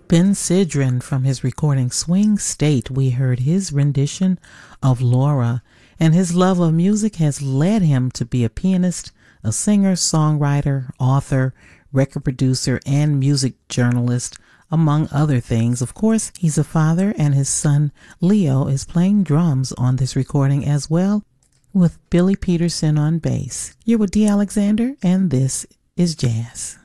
Ben Sidran, from his recording Swing State, we heard his rendition of Laura, and his love of music has led him to be a pianist, a singer, songwriter, author, record producer, and music journalist, among other things. Of course, he's a father, and his son Leo is playing drums on this recording as well, with Billy Peterson on bass. You're with Dee Alexander, and this is Jazz.